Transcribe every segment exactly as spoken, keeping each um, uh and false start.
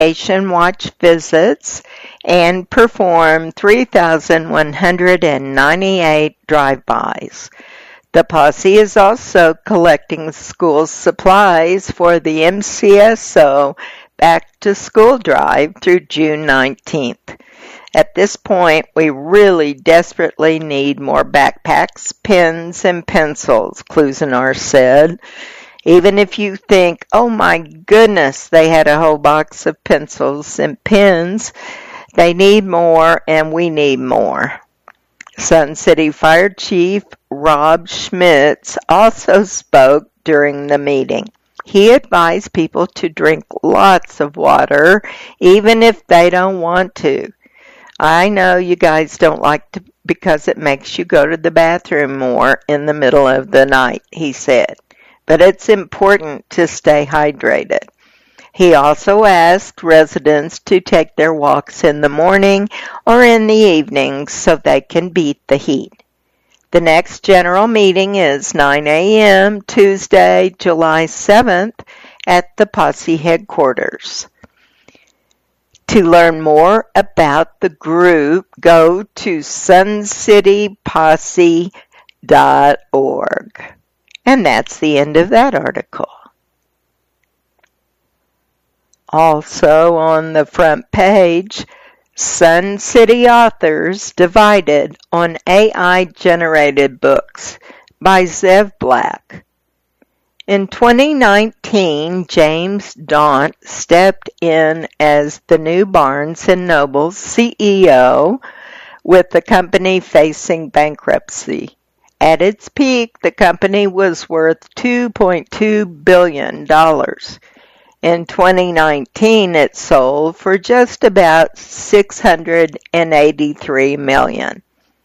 Ocean Watch visits and performed three thousand one hundred ninety-eight drive-bys. The posse is also collecting school supplies for the M C S O Back to School Drive through June nineteenth. At this point, we really desperately need more backpacks, pens, and pencils, Klusenar said. Even if you think, oh my goodness, they had a whole box of pencils and pens, they need more and we need more. Sun City Fire Chief Rob Schmitz also spoke during the meeting. He advised people to drink lots of water, even if they don't want to. I know you guys don't like to because it makes you go to the bathroom more in the middle of the night, he said. But it's important to stay hydrated. He also asked residents to take their walks in the morning or in the evening so they can beat the heat. The next general meeting is nine a.m. Tuesday, July seventh at the Posse headquarters. To learn more about the group, go to sun city posse dot org. And that's the end of that article. Also on the front page, Sun City Authors Divided on A I-Generated Books by Zev Black. In twenty nineteen, James Daunt stepped in as the new Barnes and Noble C E O with the company facing bankruptcy. At its peak, the company was worth two point two billion dollars. In twenty nineteen, it sold for just about six hundred eighty-three million dollars.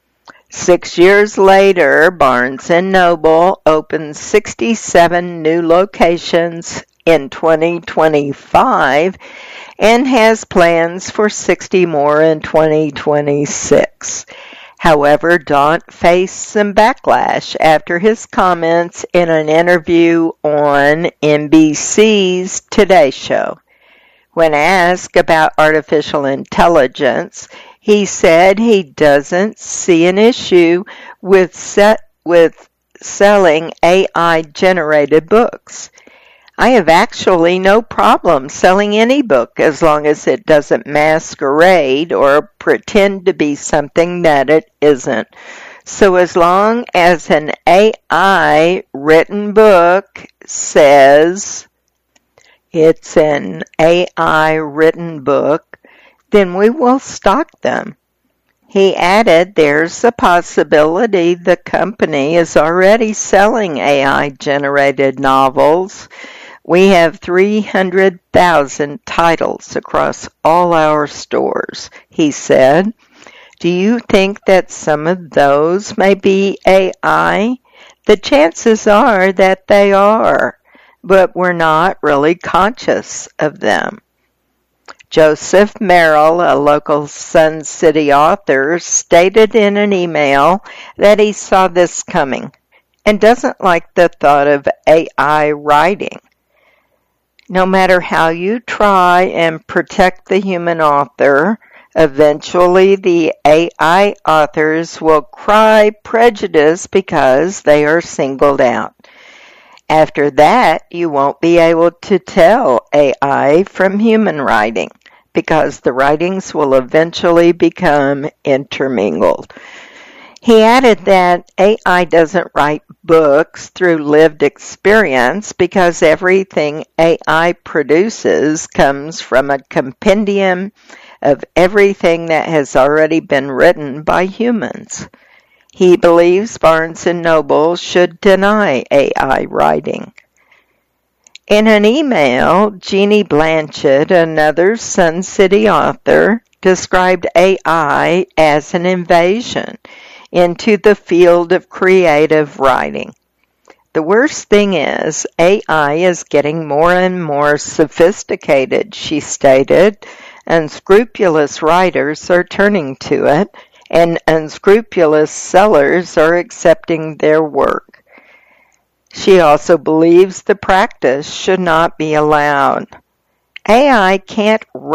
Six years later, Barnes and Noble opened sixty-seven new locations in twenty twenty-five and has plans for sixty more in twenty twenty-six. However, Daunt faced some backlash after his comments in an interview on N B C's Today Show. When asked about artificial intelligence, he said he doesn't see an issue with set, with selling A I-generated books. I have actually no problem selling any book as long as it doesn't masquerade or pretend to be something that it isn't. So as long as an A I written book says it's an A I written book, then we will stock them. He added there's a possibility the company is already selling A I-generated novels. We have three hundred thousand titles across all our stores, he said. Do you think that some of those may be A I? The chances are that they are, but we're not really conscious of them. Joseph Merrill, a local Sun City author, stated in an email that he saw this coming and doesn't like the thought of A I writing. No matter how you try and protect the human author, eventually the A I authors will cry prejudice because they are singled out. After that, you won't be able to tell A I from human writing because the writings will eventually become intermingled. He added that A I doesn't write books through lived experience because everything A I produces comes from a compendium of everything that has already been written by humans. He believes Barnes and Noble should deny A I writing. In an email, Jeannie Blanchett, another Sun City author, described A I as an invasion into the field of creative writing. The worst thing is, A I is getting more and more sophisticated, she stated. Unscrupulous writers are turning to it, and unscrupulous sellers are accepting their work. She also believes the practice should not be allowed. A I can't